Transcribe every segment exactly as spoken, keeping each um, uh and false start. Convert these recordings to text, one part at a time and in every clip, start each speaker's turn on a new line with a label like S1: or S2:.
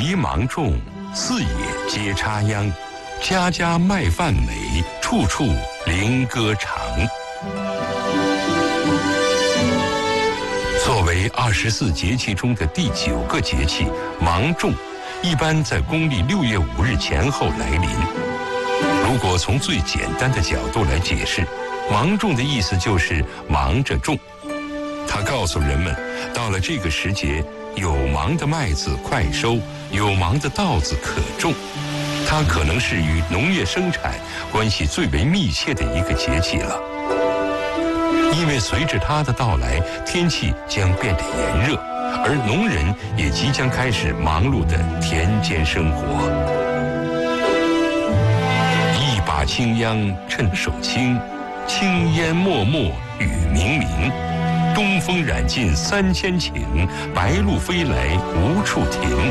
S1: 急忙种，四野皆插秧，家家麦饭美，处处菱歌长。作为二十四节气中的第九个节气，芒种一般在公历六月五日前后来临。如果从最简单的角度来解释，芒种的意思就是忙着种。它告诉人们，到了这个时节，有芒的麦子快收，有芒的稻子可种。它可能是与农业生产关系最为密切的一个节气了，因为随着它的到来，天气将变得炎热，而农人也即将开始忙碌的田间生活。一把青秧趁手轻，青烟漠漠雨冥冥。东风染尽三千顷，白鹭飞来无处停。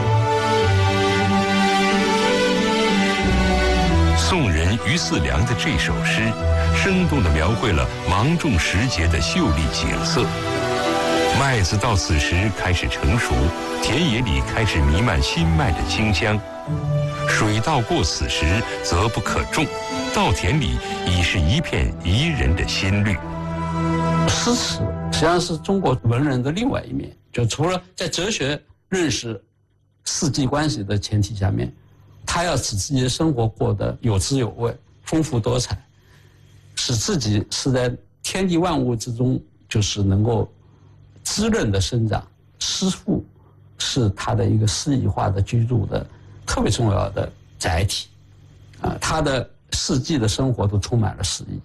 S1: 宋人于四良的这首诗，生动地描绘了芒种时节的秀丽景色。麦子到此时开始成熟，田野里开始弥漫新麦的清香。水稻过此时则不可种，稻田里已是一片宜人的新绿。
S2: 诗词实际上是中国文人的另外一面，就除了在哲学认识四季关系的前提下面，他要使自己的生活过得有滋有味、丰富多彩，使自己是在天地万物之中就是能够滋润的生长。诗赋是他的一个诗意化的居住的特别重要的载体，啊，他的四季的生活都充满了诗意。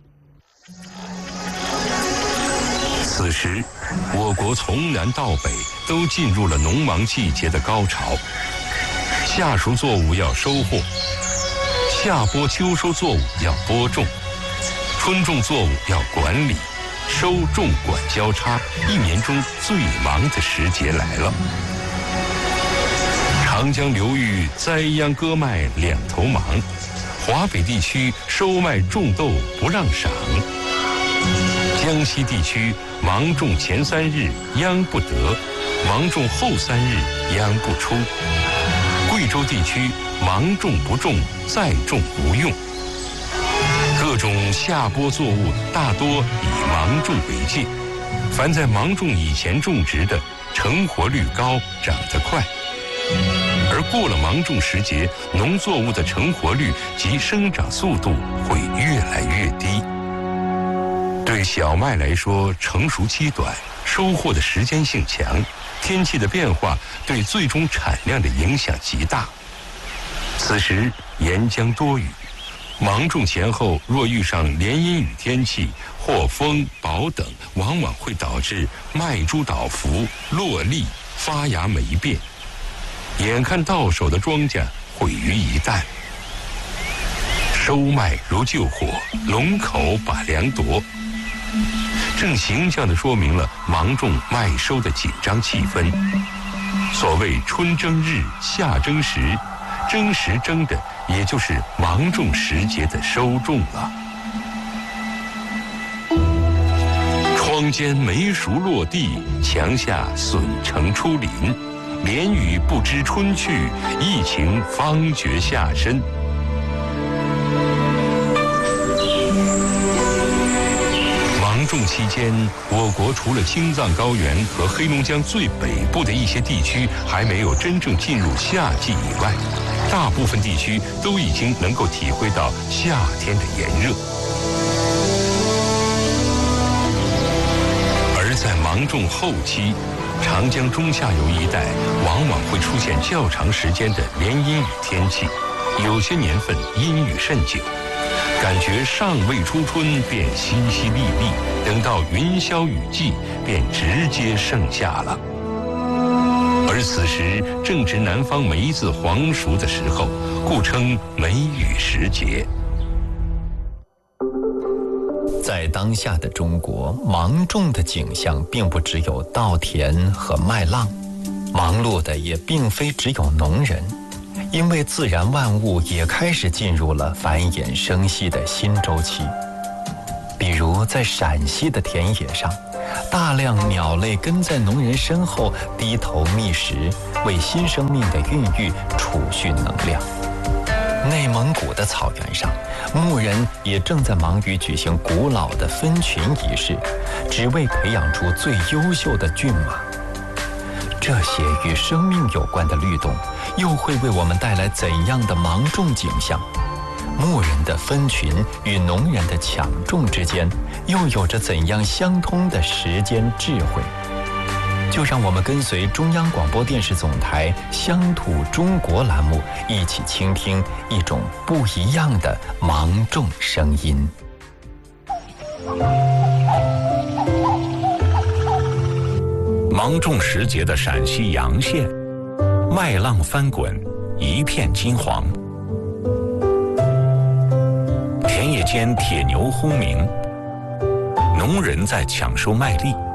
S1: 此时，我国从南到北都进入了农忙季节的高潮。夏熟作物要收获，夏播秋收作物要播种，春种作物要管理，收种管交叉，一年中最忙的时节来了。长江流域栽秧割麦两头忙，华北地区收麦种豆不让赏，江西地区芒种前三日秧不得，芒种后三日秧不出。贵州地区芒种不种，再种不用。各种夏播作物大多以芒种为界，凡在芒种以前种植的，成活率高，长得快。而过了芒种时节，农作物的成活率及生长速度会越来越低。对小麦来说，成熟期短，收获的时间性强，天气的变化对最终产量的影响极大。此时沿江多雨，芒种前后若遇上连阴雨天气或风雹等，往往会导致麦株倒伏、落粒、发芽霉变，眼看到手的庄稼毁于一旦。收麦如救火，龙口把粮夺，正形象地说明了芒种麦收的紧张气氛。所谓春争日，夏争时，争时争的也就是芒种时节的收种了。窗间梅熟落地，墙下笋成出林。连雨不知春去，疫情方觉夏深。芒种期间，我国除了青藏高原和黑龙江最北部的一些地区还没有真正进入夏季以外，大部分地区都已经能够体会到夏天的炎热。而在芒种后期，长江中下游一带往往会出现较长时间的连阴雨天气，有些年份阴雨甚久，感觉尚未初春便淅淅沥沥，等到云消雨霁便直接盛夏了。而此时正值南方梅子黄熟的时候，故称梅雨时节。
S3: 在当下的中国，芒种的景象并不只有稻田和麦浪，忙碌的也并非只有农人，因为自然万物也开始进入了繁衍生息的新周期。比如在陕西的田野上， 大量鸟类跟在农人身后低头觅食，为新生命的孕育储蓄能量。内蒙古的草原上，牧人也正在忙于举行古老的分群仪式，只为培养出最优秀的骏马。这些与生命有关的律动，又会为我们带来怎样的芒种景象？牧人的分群与农人的抢种之间，又有着怎样相通的时间智慧？就让我们跟随中央广播电视总台《乡土中国》栏目，一起倾听一种不一样的芒种声音。
S1: 芒种时节的陕西洋县，麦浪翻滚，一片金黄。田野间铁牛轰鸣，农人在抢收麦粒。